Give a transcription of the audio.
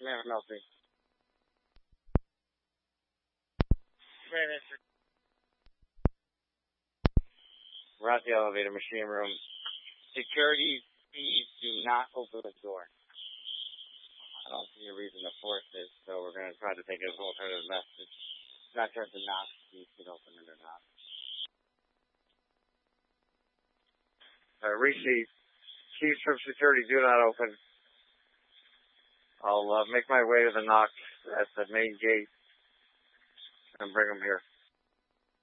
Command from LC. We're at the elevator machine room. Security, please do not open the door. I don't see a reason to force this, so we're going to try to take it as an alternative message. Not trying to knock, see if you can open it or not. Receive. Keys from security do not open. I'll make my way to the knock at the main gate and bring them here.